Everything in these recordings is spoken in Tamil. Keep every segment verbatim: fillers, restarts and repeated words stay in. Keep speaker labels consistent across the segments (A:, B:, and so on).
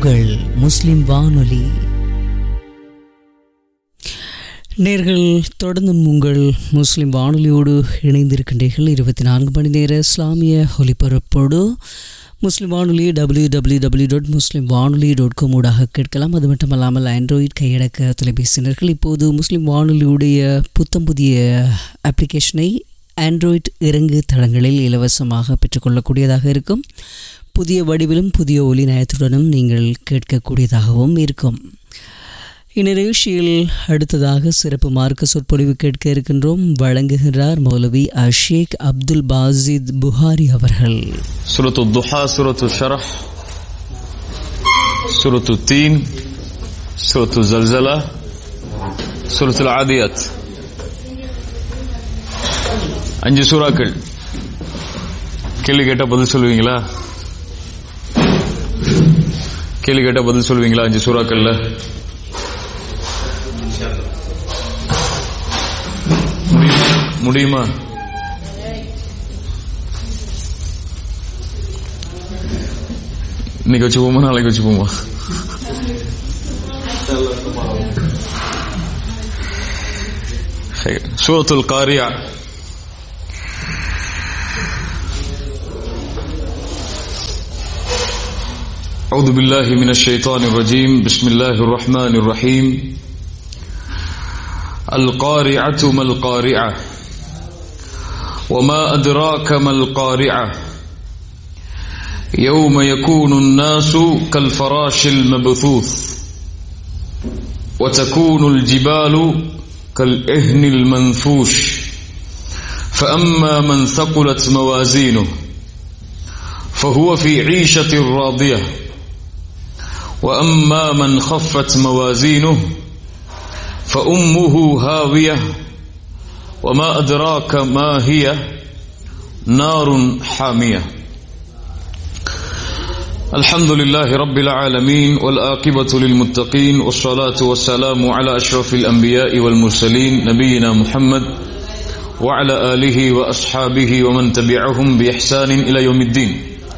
A: உங்கள் முஸ்லிம் வானொலி. நேர்கள் தொடர்ந்தும் உங்கள் முஸ்லிம் வானொலியோடு இணைந்திருக்கின்றீர்கள். இருபத்தி நான்கு மணி நேர இஸ்லாமிய ஒலிபரப்போடு முஸ்லிம் வானொலி டபிள்யூ டபிள்யூ டபிள்யூ டாட் முஸ்லிம் வானொலி டாட் காம் ஊடாக கேட்கலாம். அது மட்டுமல்லாமல் ஆண்ட்ராய்ட் கையடக்க தொலைபேசியினர்கள் இப்போது முஸ்லிம் வானொலியுடைய புத்தம் புதிய அப்ளிகேஷனை ஆண்ட்ராய்ட் இறங்கு தளங்களில் இலவசமாக பெற்றுக்கொள்ளக்கூடியதாக இருக்கும். புதிய வடிவிலும் புதிய ஒலி நயத்துடனும் நீங்கள் கேட்கக்கூடியதாகவும் இருக்கும். இந்நிகழ்ச்சியில் அடுத்ததாக சிறப்பு மார்க்க சொற்பொழிவு கேட்க இருக்கின்றோம். வழங்குகிறார் மௌலவி ஷேக் அப்துல் பாசித் புகாரி அவர்கள்.
B: சூரத்து துஹா, சூரத்து ஷரஹ், சூரத்து தீன், சூரத்து ஜல்சலா, சூரத்து ஆதியாத், அஞ்சு சூறாக்கள். கேள்வி கேட்டா பதில் சொல்லுவீங்களா? கேள்வி கேட்டா பதில் சொல்லுவீங்களா? அஞ்சு சூறாக்கள்ல முடியுமா? இன்னைக்கு வச்சு போமா, நாளைக்கு வச்சு போமா? சூரத்துல் காரியா. أعوذ بالله من الشيطان الرجيم. بسم الله الرحمن الرحيم. القارعة ما القارعة وما أدراك ما القارعة يوم يكون الناس كالفراش المبثوث وتكون الجبال كالعهن المنفوش فأما من ثقلت موازينه فهو في عيشة راضية وأما من خفت موازينه فأمه هاوية وما أدراك ما هي نار حامية. الحمد لله رب العالمين والآقبة للمتقين والصلاة والسلام على أشرف الأنبياء والمرسلين نبينا محمد وعلى آله وأصحابه ومن تبعهم بإحسان إلى يوم الدين.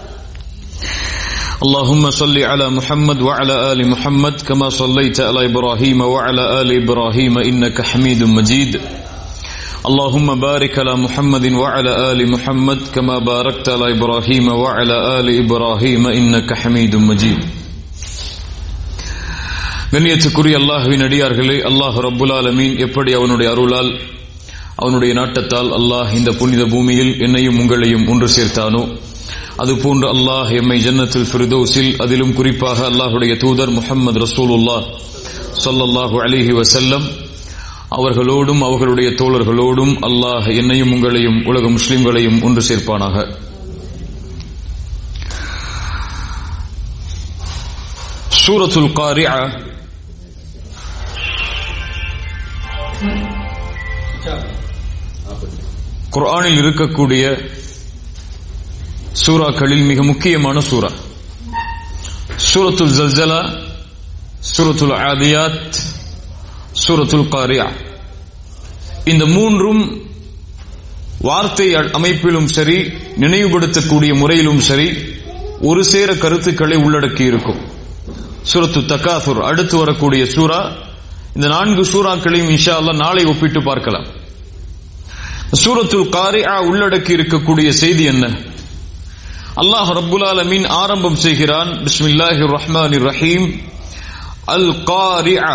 B: اللهم صل على محمد وعلى آل محمد كما صليت على إبراهيم وعلى آل إبراهيم إنك حميد مجيد. اللهم بارك على محمد وعلى آل محمد كما باركت على إبراهيم وعلى آل إبراهيم إنك حميد مجيد. கண்ணியத்துக்குரிய அல்லாஹ்வின் அடியார்களே, அல்லாஹ் ரப்புல் ஆலமீன் எப்படி அவனுடைய அருளால் அவனுடைய நாட்டத்தால் அல்லாஹ் இந்த புனித பூமியில் என்னையும் உங்களையும் ஒன்று சேர்த்தானோ, அதுபோன்று அல்லாஹ் எம்மை ஜன்னத்துல் ஃபிர்தௌஸில், அதிலும் குறிப்பாக அல்லாஹுடைய தூதர் முஹம்மது ரசூலுல்லாஹ் ஸல்லல்லாஹு அலைஹி வஸல்லம் அவர்களோடும் அவர்களுடைய தோழர்களோடும் அல்லாஹ் என்னையும் உங்களையும் உலக முஸ்லிம்களையும் ஒன்று சேர்ப்பானாக. சூரத்துல் காரிஆ குர்ஆனில் இருக்கக்கூடிய சூறாக்களில் மிக முக்கியமான சூரா. சூரத்துல் ஜல்சலா, சூரத்துல் ஆதியாத், சூரத்துல் காரியா. இந்த மூன்றும் வார்த்தை அமைப்பிலும் சரி, நினைவுபடுத்தக்கூடிய முறையிலும் சரி, ஒரு சேர கருத்துக்களை உள்ளடக்கி இருக்கும். சூரத்து தகாசுர் அடுத்து வரக்கூடிய சூரா. இந்த நான்கு சூறாக்களையும் இன்ஷா அல்லாஹ் நாளை ஒப்பிட்டு பார்க்கலாம். சூரத்துல் காரியா உள்ளடக்கி இருக்கக்கூடிய செய்தி என்ன? அல்லாஹ் ரப்புல் ஆலமீன் ஆரம்பம் செய்கிறான், பிஸ்மில்லாஹிர் ரஹ்மானிர் ரஹீம். அல் காரிஆ.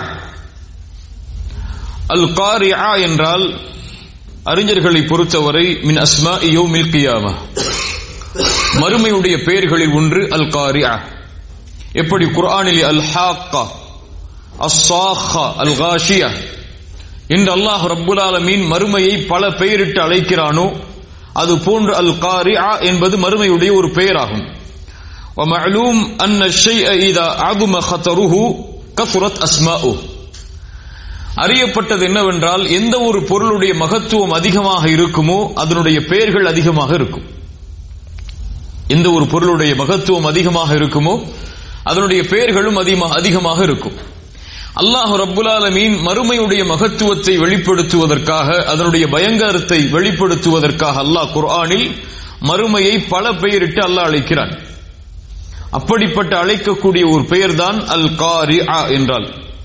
B: அல் காரிஆ என்றால் அறிஞர்களை பொறுத்தவரை மின் அஸ்மாஇ யௌமில் கியாமா, மறுமையுடைய பெயர்களில் ஒன்று அல் காரிஆ. எப்படி குர்ஆனில் அல் ஹாக்கா, அஸ்ஸாக்கா, அல் காஷியா என்று அல்லாஹ் ரப்புல் ஆலமீன் மறுமையை பல பெயரிட்டு அழைக்கிறானோ, அது போன்று அல் காரிஆ என்பது மறுமையுடைய ஒரு பெயராகும். ومعلوم أن الشيء إذا عظم خطره كثرت أسماؤه. அறியப்பட்டது என்னவென்றால், எந்த ஒரு பொருளுடைய மகத்துவம் அதிகமாக இருக்குமோ அதனுடைய பெயர்கள் அதிகமாக இருக்கும். எந்த ஒரு பொருளுடைய மகத்துவம் அதிகமாக இருக்குமோ அதனுடைய பெயர்களும் அதிகமாக இருக்கும். அல்லாஹ் ரப்புல் ஆலமீன் மறுமையுடைய மகத்துவத்தை வெளிப்படுத்துவதற்காக, அதனுடைய பயங்கரத்தை வெளிப்படுத்துவதற்காக அல்லாஹ் குர்ஆனில் மறுமையை பல பெயரிட்டு அல்லாஹ் அழைக்கிறான். அப்படிப்பட்ட அழைக்கக்கூடிய ஒரு பெயர் தான் அல் காரிஆ என்றால்.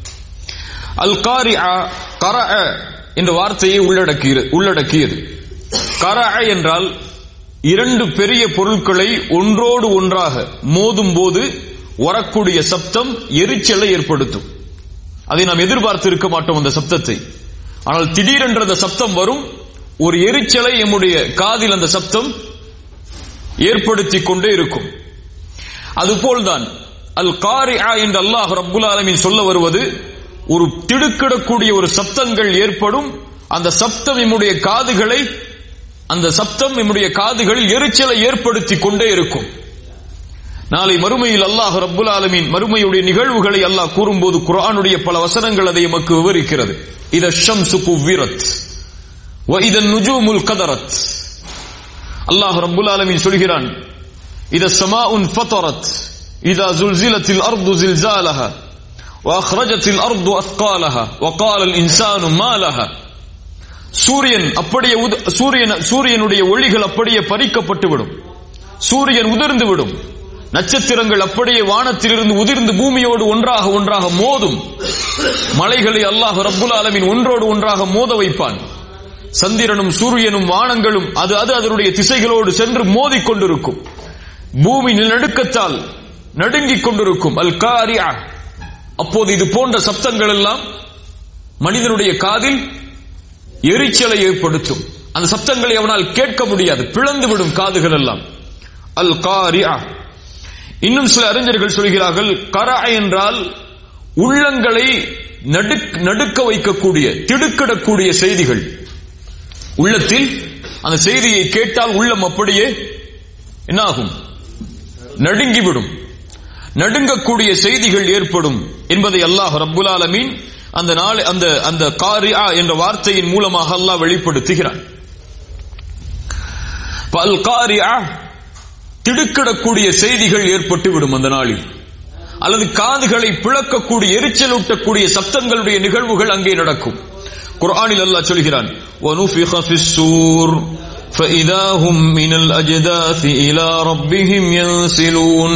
B: அல் காரிஆ கரஅ என்ற வார்த்தையை உள்ளடக்கியது உள்ளடக்கியது கரஅ என்றால் இரண்டு பெரிய பொருட்களை ஒன்றோடு ஒன்றாக மோதும் போது வரக்கூடிய சப்தம் எரிச்சலை ஏற்படுத்தும். அதை நாம் எதிர்பார்த்து இருக்க மாட்டோம் அந்த சப்தத்தை. ஆனால் திடீரென்ற அந்த சப்தம் வரும், ஒரு எரிச்சலை எம்முடைய காதில் அந்த சப்தம் ஏற்படுத்திக் கொண்டே இருக்கும். அதுபோல்தான் அல் காரிஆ என்று அல்லாஹ் ரப்புல் ஆலமீன் சொல்ல வருவது, ஒரு திடுக்கிடக்கூடிய ஒரு சப்தங்கள் ஏற்படும், அந்த சப்தம் நம்முடைய காதுகளை அந்த சப்தம் நம்முடைய காதுகளில் எரிச்சலை ஏற்படுத்திக் கொண்டே இருக்கும். நாளை மறுமையில் அல்லாஹ் ரப்புல் ஆலமீன் மறுமையுடைய நிகழ்வுகளை அல்லாஹ் கூறும்போது குர்ஆனுடைய பல வசனங்கள் அதை நமக்கு விவரிக்கிறது. இத ஷம்சு குவ்விரத் வ இத நுஜூமுல் கதரத். அல்லாஹ் ரப்புல் ஆலமீன் சொல்கிறான், இத ஸமாஉன் ஃபதரத் இதா ஸுல்ஸிலத்தில் அர்து ஸில்ஸாலஹா வ அக்ரஜத்தில் அர்து அஸ்காலஹா வ காலல் இன்சானு மா லஹா. சூரியன் அப்படியே சூரியன் சூரியனுடைய ஒளிகள் அப்படியே பறிக்கப்பட்டுவிடும், சூரியன் உதிர்ந்து விடும், நட்சத்திரங்கள் அப்படியே வானத்திலிருந்து உதிர்ந்து பூமியோடு ஒன்றாக ஒன்றாக மோதும், மலைகளை அல்லாஹ் ரப்புல் ஆலமீன் ஒன்றோடு ஒன்றாக மோத வைப்பான், சந்திரனும் சூரியனும் வானங்களும் அது அது அதனுடைய திசைகளோடு சென்று மோதிக் கொண்டிருக்கும், பூமி நடுக்கத்தால் நடுங்கிக் கொண்டிருக்கும். அல் காரிஆ. அப்போது இது போன்ற சப்தங்கள் எல்லாம் மனிதனுடைய காதில் எரிச்சலை ஏற்படுத்தும். அந்த சப்தங்களை அவனால் கேட்க முடியாது, பிளந்து விடும் காதுகள் எல்லாம். அல் காரிஆ. இன்னும் சில அறிஞர்கள் சொல்கிறார்கள், கரஅ என்றால் உள்ளங்களை நடுக்க வைக்கக்கூடிய திடுக்கிடக்கூடிய செய்திகள். உள்ளத்தில் அந்த செய்தியை கேட்டால் உள்ளம் அப்படியே என்னாகும், நடுங்கிவிடும், நடுங்கக்கூடிய செய்திகள் ஏற்படும் என்பதை அல்லாஹ் ரப்புல் ஆலமீன் அந்த நாள் அந்த அந்த காரிஆ என்ற வார்த்தையின் மூலமாக அல்லாஹ் வெளிப்படுத்துகிறான். அல் காரிஆ திடுக்கிடக்கூடிய செய்திகள் ஏற்பட்டுவிடும் அந்த நாளில், அல்லது காதுகளை பிளக்கக்கூடிய எரிச்சலூட்டக்கூடிய சப்தங்களுடைய நிகழ்வுகள் அங்கே நடக்கும். குர்ஆனில் அல்லாஹ் சொல்கிறான், وَنُفِخَ فِي الصُّورِ فَإِذَا هُمْ مِنَ الْأَجْدَاثِ إِلَى رَبِّهِمْ يَنْسِلُونَ.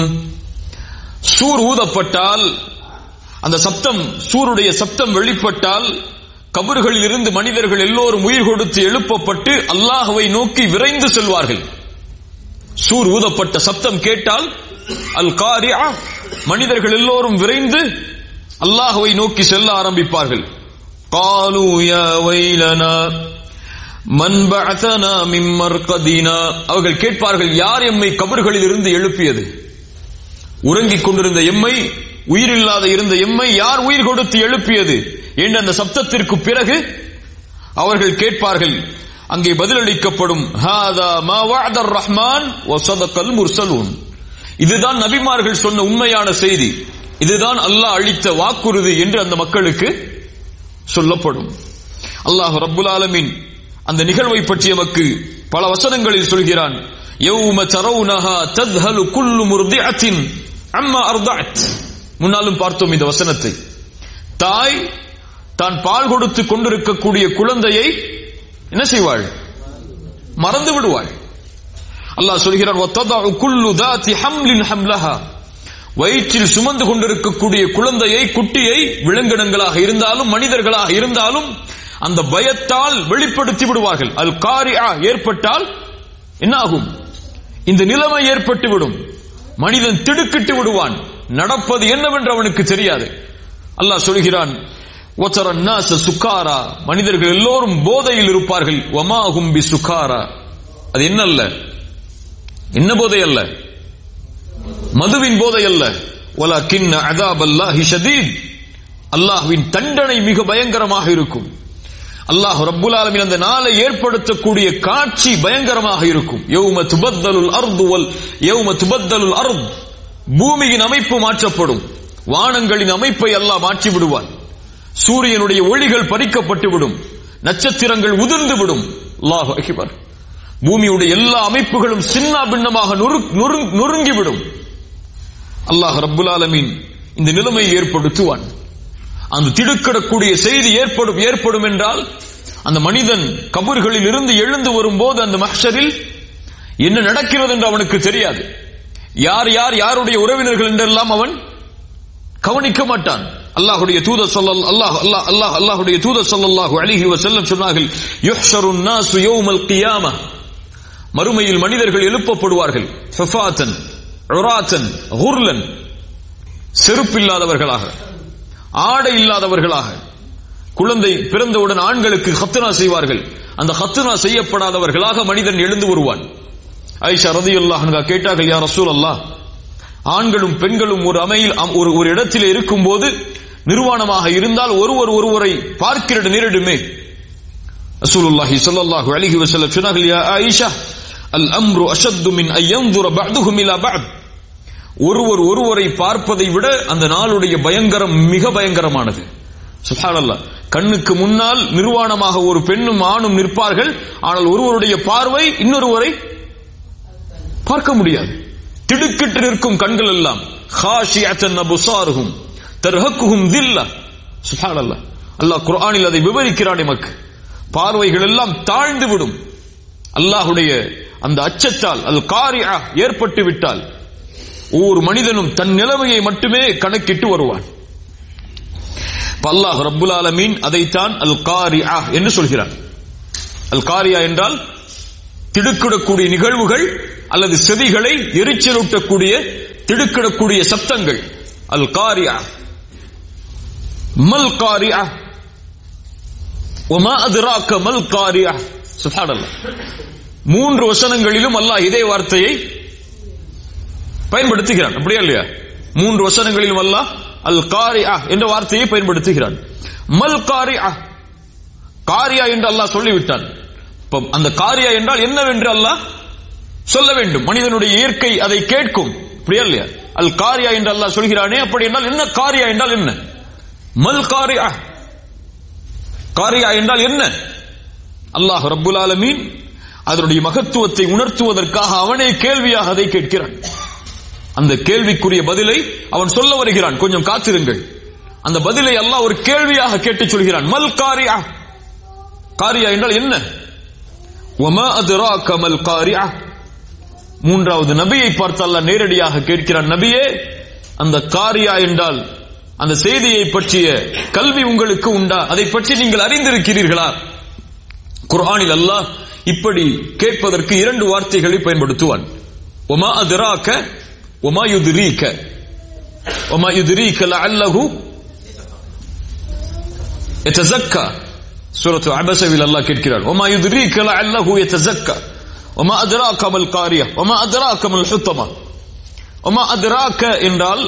B: சூர் ஊதப்பட்டால், அந்த சப்தம் சூருடைய சப்தம் வெளிப்பட்டால், கபர்களில் இருந்து மனிதர்கள் எல்லோரும் உயிர் கொடுத்து எழுப்பப்பட்டு அல்லாஹ்வை நோக்கி விரைந்து செல்வார்கள். சூர் ஊதப்பட்ட சப்தம் கேட்டால் அல் காரிஆ, மனிதர்கள் எல்லோரும் விரைந்து அல்லாஹ்வை நோக்கி செல்ல ஆரம்பிப்பார்கள். காலு யா வைலனா மன் பஅதனா மின் மர்கதினா. அவர்கள் கேட்பார்கள், யார் எம்மை கபர்களில் இருந்து எழுப்பியது? உறங்கிக் கொண்டிருந்த எம்மை, உயிரில்லாத இருந்த எம்மை யார் உயிர் கொடுத்து எழுப்பியது என்ற அந்த சப்தத்திற்கு பிறகு அவர்கள் கேட்பார்கள். அங்கே பதிலளிக்கப்படும், ஹாதா மா வஅதர் ரஹ்மான் வ ஸதகல் முர்ஸலூன். இதுதான் நபிமார்கள் சொன்ன உண்மையான செய்தி, இதுதான் அல்லாஹ் அளித்த வாக்குறுதி என்று அந்த மக்களுக்கு சொல்லப்படும். அல்லாஹ் ரப்புல் ஆலமீன் அந்த நிகழ்வை பற்றி நமக்கு பல வசனங்களில் சொல்கிறான். யௌம தரவுனஹா தத்ஹலு குல்லு முர்திஅத்தின் அம்மா அர்தஅத். முன்னாலும் பார்த்தோம் இந்த வசனத்தை. தாய் தான் பால் கொடுத்து கொண்டிருக்கக்கூடிய குழந்தையை என்ன செய்வாள்? மறந்து விடுவாள். அல்லாஹ் சொல்கிறார், வததஉ குல்லு தாதி ஹம்லின் ஹம்லஹா. வயிற்றில் சுமந்து கொண்டிருக்கக்கூடிய குழந்தையை, குட்டியை, விலங்கினங்களாக இருந்தாலும் மனிதர்களாக இருந்தாலும் அந்த பயத்தால் வெளிப்படுத்தி விடுவார்கள். அல் காரிஆ ஏற்பட்டால் என்ன ஆகும்? இந்த நிலைமை ஏற்பட்டுவிடும். மனிதன் திடுக்கிட்டு விடுவான், நடப்பது என்னவென்று அவனுக்கு தெரியாது. அல்லாஹ் சொல்கிறான், வதரன் நாஸ சுகாரா. மனிதர்கள் எல்லோரும் போதையில் இருப்பார்கள். வமா ஹும் பிசுகாரா. அது என்ன அல்ல, என்ன போதை அல்ல, மதுவின் போதை அல்ல. வலக்கின் அஸாபல்லாஹி ஷதீத். அல்லாஹ்வின் தண்டனை மிக பயங்கரமாக இருக்கும். அல்லாஹ் ரப்புல் ஆலமீன் அந்த நாளை ஏற்படுத்தக்கூடிய காட்சி பயங்கரமாக இருக்கும். யௌம துபத்தலுல் அர்து வல் யௌம துபத்தலுல் அர்த். பூமியின் அமைப்பு மாற்றப்படும், வானங்களின் அமைப்பை அல்லாஹ் மாற்றி விடுவான். சூரியனுடைய ஒளிகள் பறிக்கப்பட்டு விடும், நட்சத்திரங்கள் உதிர்ந்து விடும். அல்லாஹு அக்பர். பூமியுடைய எல்லா அமைப்புகளும் சின்ன பின்னமாக நொறுங்கிவிடும். அல்லாஹ் ரப்புல் ஆலமீன் இந்த நிலைமையை ஏற்படுத்துவான். அந்த திடுக்கிடக்கூடிய செய்தி ஏற்படும் ஏற்படும் என்றால் அந்த மனிதன் கபர்களில் இருந்து எழுந்து வரும்போது அந்த மஹ்ஷரில் என்ன நடக்கிறது என்று அவனுக்கு தெரியாது. யார் யார் யாருடைய உறவினர்கள் என்றெல்லாம் அவன் கவனிக்க மாட்டான். அல்லாஹ்வுடைய தூதர் ஸல்லல்லாஹு அல்லாஹ் அல்லாஹ் அல்லாஹ் அல்லாஹ்வுடைய தூதர் ஸல்லல்லாஹு அலைஹி வஸல்லம் சொன்னார்கள், யுஹ்ஷருன் நாசு யௌமல் கியாமah, மறுமையில் மனிதர்கள் எழுப்பப்படுவார்கள், ஃபஃபாத்தன் உராத்தன் குர்லன், செருப்பில்லாதவர்களாக, ஆடை இல்லாதவர்களாக. குழந்தை பிறந்தவுடன் ஆண்களுக்கு ஹத்னா செய்வார்கள், அந்த ஹத்னா செய்யப்படாதவர்களாக மனிதன் எழுந்து வருவான். ஆயிஷா ரலியல்லாஹு அன்ஹா கேட்டார்கள், யா ரசூலல்லாஹ், ஆண்களும் பெண்களும் ஒரு அமையில் ஒரு ஒரு இடத்தில் இருக்கும் போது நிர்வாணமாக இருந்தால் ஒருவர் ஒருவரை பார்க்கிற நேரிடுமே. ரசூலுல்லாஹி ஸல்லல்லாஹு அலைஹி வஸல்லம் சொன்னார்கள், யா ஆயிஷா, அல் அம்ரு அஷத்து மின் அன் யன்துர பஅதுஹும் இலா பஅத், ஒருவர் ஒருவரை பார்ப்பதை விட அந்த நாளுடைய பயங்கரம் மிக பயங்கரமானது. சுப்ஹானல்லாஹ், கண்ணுக்கு முன்னால் நிர்வாணமாக ஒரு பெண்ணும் ஆணும் நிற்பார்கள், ஆனால் ஒருவருடைய பார்வை இன்னொருவரை பார்க்க முடியாது. திடுக்கிட்டு நிற்கும் கண்கள் எல்லாம் ஹாஷியத்தன் அபுசாருஹும் தர்ஹக்குஹும் தில்லா. சுப்ஹானல்லாஹ், அல்லாஹ் குர்ஆனில் அதை விவரிக்கிறான். நமக்கு பார்வைகள் எல்லாம் தாழ்ந்து விடும். அல்லாஹ்வுடைய அந்த அச்சத்தால் அல் காரிஆ ஏற்பட்டு விட்டால் ஒவ்வொரு மனிதனும் தன் நிலைமையை மட்டுமே கணக்கிட்டு வருவான். அல்லாஹ் ரப்புல் ஆலமீன் அதைத்தான் அல் காரிஆ என்று சொல்கிறான். அல் காரிஆ என்றால் திடுக்கிடக்கூடிய நிகழ்வுகள் அல்லது செவிகளை எரிச்சலூட்டக்கூடிய திடுக்கிடக்கூடிய சப்தங்கள். அல் காரிஆ. மல் காரிஆ வமா அத்ராக மல் காரிஆ. சுப்ஹானல்லாஹ், மூன்று வசனங்களிலும் அல்லாஹ் இதே வார்த்தையை பயன்படுத்துகிறான். அப்படியா இல்லையா? மூன்று வசனங்களிலும் அல்லாஹ் அல் காரிஆ என்ற வார்த்தையை பயன்படுத்துகிறான். மல் காரிஆ, காரியா என்று அல்லாஹ் சொல்லிவிட்டான். அந்த காரியா என்றால் என்னவென்று அல்லாஹ் சொல்ல வேண்டும். மனிதனுடைய இயற்கை அதை கேட்கும். அப்படியா இல்லையா? அல் காரியா என்று அல்லாஹ் சொல்கிறானே, அப்படி என்றால் என்ன? காரியா என்றால் என்ன? மல் காரியா, காரியா என்றால் என்ன? அல்லாஹ் ரப்புல் ஆலமீன் அதனுடைய மகத்துவத்தை உணர்த்துவதற்காக அவனே கேள்வியாக அதை கேட்கிறான். அந்த கேள்விக்குரிய பதிலை அவன் சொல்ல வருகிறான். கொஞ்சம் காத்திருங்கள். அந்த பதிலை அல்லாஹ் ஒரு கேள்வியாக கேட்டு சொல்கிறான். மல் காரியா, காரியா என்றால் என்ன? வமா அத்ராக மல் காரியா. மூன்றாவது நபியை பார்த்து அல்லாஹ் நேரடியாக கேட்கிறான், நபியே, அந்த காரியா என்றால் அந்த செய்தியை பற்றிய கல்வி உங்களுக்கு உண்டா? அதை பற்றி நீங்கள் அறிந்திருக்கிறீர்களா? குர்ஆனில் அல்லாஹ் இப்படி கேட்பதற்கு இரண்டு வார்த்தைகளை பயன்படுத்துவான். வமா அத்ராக வமா யுத்ரீக. வமா யுத்ரீக லஅல்லஹு யதஸக்கா. சூரத்து அபஸவில் அல்லாஹ் கேட்கிறான், வமா யுத்ரீக லஅல்லஹு யதஸக்கா வமா அத்ராக மல் காரியா வமா அத்ராக மல் ஹுத்தமா. வமா அத்ராக என்றால்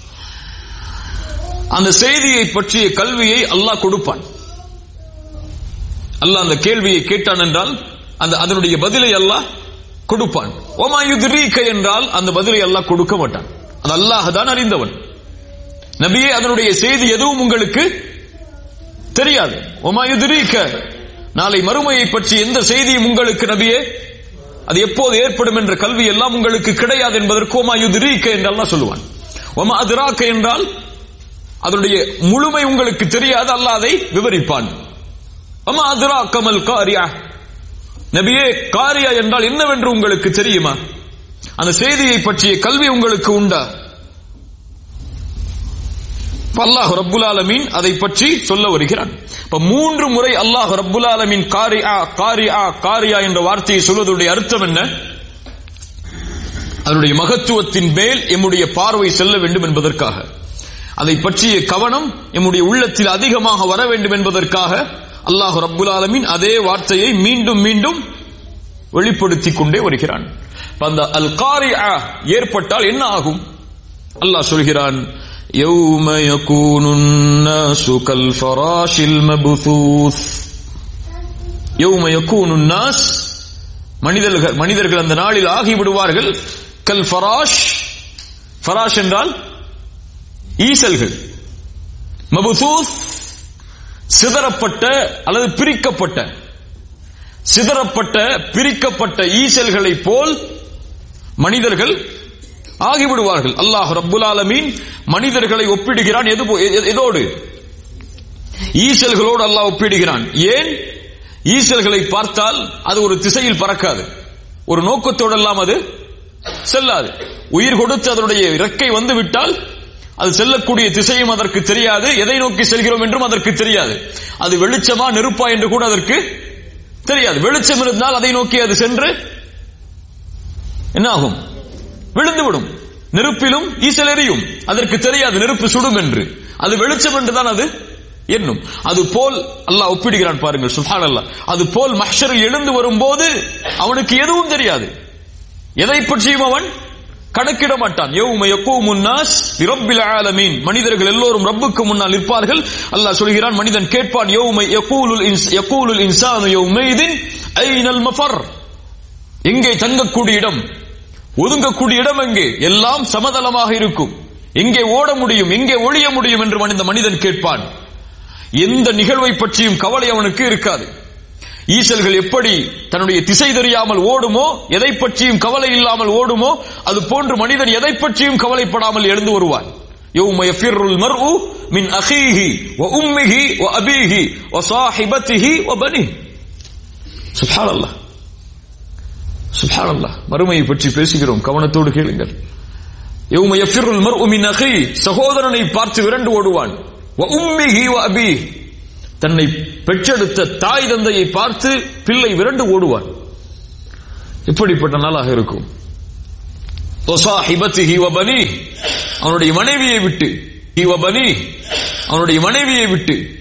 B: அந்த செய்தியை பற்றிய கல்வியை அல்லாஹ் கொடுப்பான். அல்லாஹ் அந்த கேள்வியை கேட்டான் என்றால் அந்த அதனுடைய பதிலை அல்லாஹ் கொடுப்பான். வமா யுத்ரீக என்றால் அந்த பதிலை அல்லாஹ் கொடுக்க மாட்டான். அது அல்லாஹ் தான் அறிந்தவன். நபியே, அதனுடைய செய்தி எதுவும் உங்களுக்கு தெரியாது. வமா யுத்ரீக, நாளை மறுமையை பற்றி எந்த செய்தியும் உங்களுக்கு நபியே, அது எப்போது ஏற்படும் என்ற கல்வி எல்லாம் உங்களுக்கு கிடையாது என்பதற்கு வமா யுத்ரீக என்று அல்லாஹ் சொல்லுவான். வமா அத்ராக என்றால் அதனுடைய முழுமை உங்களுக்கு தெரியாது, அல்லாஹ் அதை விவரிப்பான். வமா அத்ராக மல் காரியா. நபியே, காரியா என்றால் என்னவென்று உங்களுக்கு தெரியுமா? அந்த செய்தியை பற்றிய கல்வி உங்களுக்கு உண்டா? அல்லாஹ் ரப்புல் ஆலமீன் அதை பற்றி சொல்ல வருகிறான். இப்ப மூன்று முறை அல்லாஹ் ரப்புல் ஆலமீன் காரியா காரியா காரியா என்ற வார்த்தையை சொல்வதுடைய அர்த்தம் என்ன? அதனுடைய மகத்துவத்தின் மேல் எம்முடைய பார்வை செல்ல வேண்டும் என்பதற்காக, அதை பற்றிய கவனம் எம்முடைய உள்ளத்தில் அதிகமாக வர வேண்டும் என்பதற்காக அல்லாஹ் ரப்புல் ஆலமீன் அதே வார்த்தையை மீண்டும் மீண்டும் வெளிப்படுத்திக் கொண்டே வருகிறான். அந்த அல் காரியா ஏற்பட்டால் என்ன ஆகும்? அல்லாஹ் சொல்கிறான், யௌம யகூனுன் நாசு கல் ஃபராஷில் மப்தூஸ். யௌம யகூனுன் நாஸ், மனிதர்கள் மனிதர்கள் அந்த நாளில் ஆகிவிடுவார்கள். கல் ஃபராஷ், ஃபராஷ் என்றால் ஈசல்கள். மப்தூஸ், சிதறப்பட்ட அல்லது பிரிக்கப்பட்ட, சிதறப்பட்ட பிரிக்கப்பட்ட ஈசல்களை போல் மனிதர்கள் ஆகிவிடுவார்கள். அல்லாஹ் ரப்புல் ஆலமீன் மனிதர்களை ஒப்பிடுகிறான். எதோடு? ஈசல்களோடு அல்லாஹ் ஒப்பிடுகிறான். ஏன்? ஈசல்களை பார்த்தால் அது ஒரு திசையில் பறக்காது, ஒரு நோக்கத்தோடெல்லாம் அது செல்லாது. உயிர் கொடுத்து அதனுடைய இறக்கை வந்து விட்டால் அது செல்லக்கூடிய திசையும் அதற்கு தெரியாது, எதை நோக்கி செல்கிறோம் என்றும் அதற்கு தெரியாது. அது வெளிச்சமா நெருப்பா என்று கூட அதற்கு தெரியாது. வெளிச்சம் இருந்தால் அதை நோக்கி அது சென்று என்ன ஆகும்? விழுந்துவிடும். நெருப்பிலும் ஈசல் எரியும், அதற்கு தெரியாது நெருப்பு சுடும் என்று. அது வெளிச்சம் என்றுதான் அது என்னும். அது போல் அல்லாஹ் ஒப்பிடுகிறான் பாருங்கள், சுப்ஹானல்லாஹ். அது போல் மஹ்ஷரில் எழுந்து வரும்போது அவனுக்கு எதுவும் தெரியாது, எதை பற்றியும் அவன் கணக்கிட மாட்டான். யௌம யகூமுன் நாஸ் லிரப்பில் ஆலமீன், மனிதர்கள் எல்லோரும் ரப்புக்கு முன்னால் நிற்பார்கள். அல்லாஹ் சொல்கிறான், மனிதன் கேட்பான், யௌம யகூலுல் இன்ஸ் யகூலுல் இன்சானு யௌமைதின் ஐனல் மஃபர், எங்கே தங்கக்கூடிய இடம், ஒதுங்கக்கூடிய இடம் எங்கே? எல்லாம் சமதளமாக இருக்கும், எங்கே ஓட முடியும், எங்கே ஒளிய முடியும் என்று மனித மனிதன் கேட்பான். எந்த நிகழ்வை பற்றியும் கவலை அவனுக்கு இருக்காது. ஈசல்கள் எப்படி தன்னுடைய திசை தெரியாமல் ஓடுமோ, எதை பற்றியும் கவலை இல்லாமல் ஓடுமோ, அது போன்று மனிதன் எதை பற்றியும் கவலைப்படாமல் எழுந்து வருவான். யௌம யஃபிர்ருல் மர்உ மின் அஹீஹி வ உம்மிஹி வ அபீஹி வ ஸாஹிபத்திஹி வ பனிஹி. சுப்ஹானல்லாஹ், சுப்ஹானல்லாஹ். மறுமையை பற்றி பேசுகிறோம், கவனத்தோடு கேளுங்கள். யௌம யஃபிர்ருல் மர்உ மின் அஹீஹி, சகோதரனை பார்த்து விரண்டு ஓடுவான். வ உம்மிஹி வ அபீஹி, தன்னை பெற்றெடுத்த தாய் தந்தையை பார்த்து பிள்ளை விரண்டு ஓடுவான். எப்படிப்பட்ட நாளாக இருக்கும்? அவனுடைய மனைவியை விட்டு, அவனுடைய மனைவியை விட்டு